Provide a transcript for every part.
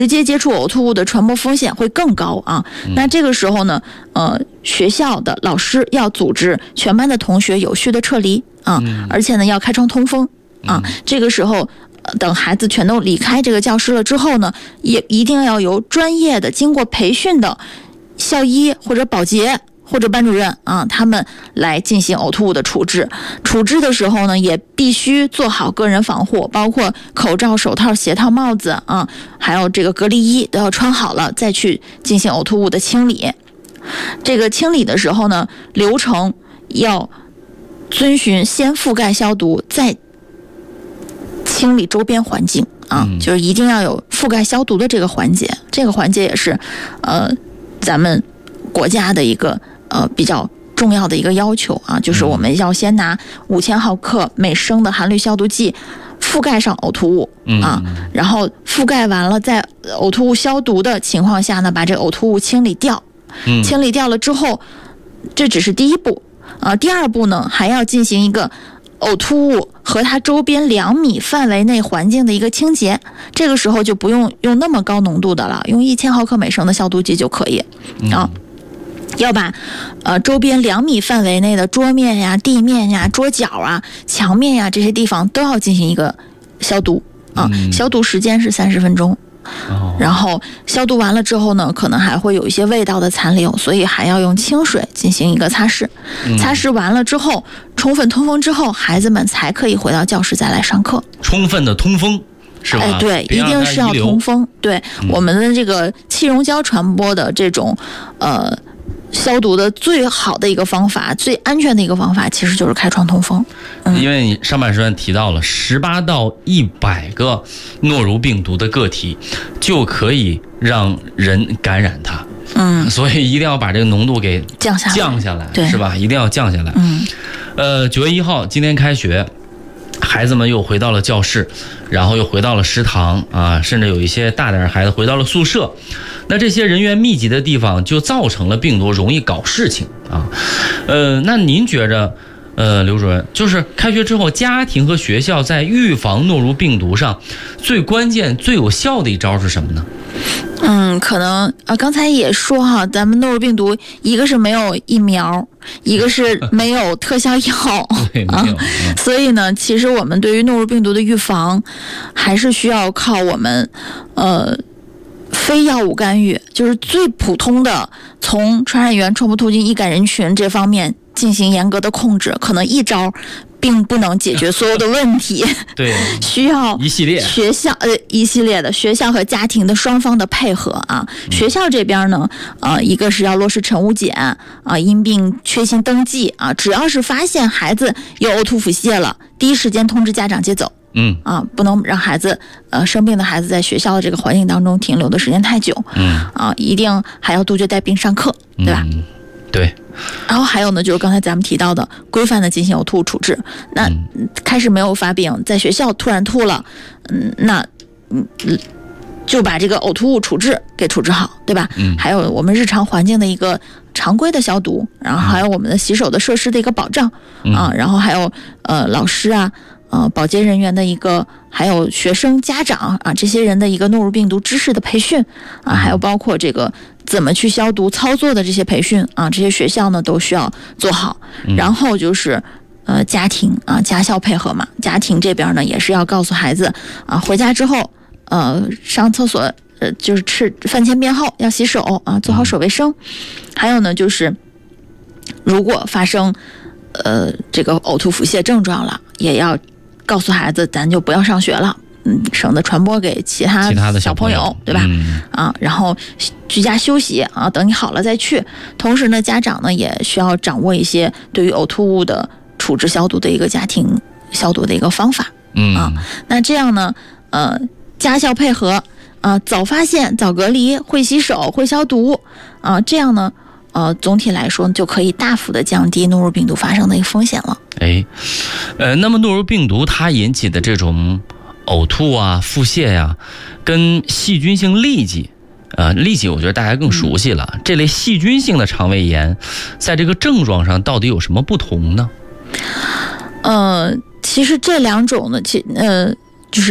直接接触呕吐物的传播风险会更高啊。那这个时候呢，学校的老师要组织全班的同学有序的撤离啊，而且呢要开窗通风啊。这个时候，等孩子全都离开这个教室了之后呢，也一定要由专业的、经过培训的校医或者保洁或者班主任啊，他们来进行呕吐物的处置。处置的时候呢，也必须做好个人防护，包括口罩、手套、鞋套、帽子啊，还有这个隔离衣都要穿好了，再去进行呕吐物的清理。这个清理的时候呢，流程要遵循先覆盖消毒，再清理周边环境啊，就是一定要有覆盖消毒的这个环节。这个环节也是咱们国家的一个比较重要的一个要求啊，就是我们要先拿5000毫克每升的含氯消毒剂覆盖上呕吐物啊，然后覆盖完了，在呕吐物消毒的情况下呢，把这个呕吐物清理掉。清理掉了之后，这只是第一步啊。第二步呢，还要进行一个呕吐物和它周边2米范围内环境的一个清洁。这个时候就不用用那么高浓度的了，用1000毫克每升的消毒剂就可以啊。要把周边2米范围内的桌面呀、地面呀、桌角啊、墙面呀这些地方都要进行一个消毒啊。消毒时间是30分钟。然后消毒完了之后呢，可能还会有一些味道的残留，所以还要用清水进行一个擦拭。擦拭完了之后，充分通风之后，孩子们才可以回到教室再来上课。 充分的通风是吧？ 对，一定是要通风。对，我们的这个气溶胶传播的这种消毒的最好的一个方法，最安全的一个方法，其实就是开窗通风。 因为你上半时段提到了18到100个诺如病毒的个体就可以让人感染它。所以一定要把这个浓度给降下来，是吧？一定要降下来。9月1号今天开学，孩子们又回到了教室，然后又回到了食堂啊，甚至有一些大点的孩子回到了宿舍。那这些人员密集的地方就造成了病毒容易搞事情啊。那您觉着刘主任，就是开学之后家庭和学校在预防诺如病毒上最关键最有效的一招是什么呢？ 可能刚才也说哈，咱们诺如病毒一个是没有疫苗，一个是没有特效药所以呢，其实我们对于诺如病毒的预防还是需要靠我们非药物干预，就是最普通的从传染源、传播途径、易感人群这方面进行严格的控制。可能一招并不能解决所有的问题，对，需要一系列学校一系列的学校和家庭的双方的配合啊。学校这边呢，一个是要落实晨污检啊，因病确信登记啊，只要是发现孩子有呕吐腹泻了，第一时间通知家长接走。不能让孩子生病的孩子在学校的这个环境当中停留的时间太久。一定还要杜绝带病上课，对吧？ 对。 然后还有呢，就是刚才咱们提到的规范的进行呕吐物处置。那开始没有发病，在学校突然吐了，那就把这个呕吐物处置给处置好，对吧？还有我们日常环境的一个常规的消毒，然后还有我们的洗手的设施的一个保障啊，然后还有老师啊。保洁人员的一个，还有学生家长啊，这些人的一个诺如病毒知识的培训啊，还有包括这个怎么去消毒操作的这些培训啊，这些学校呢都需要做好。然后就是家庭啊，家校配合嘛，家庭这边呢也是要告诉孩子啊，回家之后上厕所就是吃饭前便后要洗手啊，做好手卫生。还有呢就是如果发生这个呕吐腹泻症状了，也要告诉孩子，咱就不要上学了，省得传播给其他的小朋友，对吧？然后居家休息啊，等你好了再去。同时呢，家长呢也需要掌握一些对于呕吐物的处置消毒的一个家庭消毒的一个方法。那这样呢，家校配合啊，早发现、早隔离、会洗手、会消毒啊，这样呢。总体来说就可以大幅的降低诺如病毒发生的一个风险了。 那么诺如病毒它引起的这种呕吐啊、腹泻呀，跟细菌性痢疾，痢疾我觉得大家更熟悉了。这类细菌性的肠胃炎，在这个症状上到底有什么不同呢？ 其实这两种呢，就是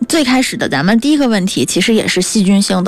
最开始的咱们第一个问题其实也是细菌性的。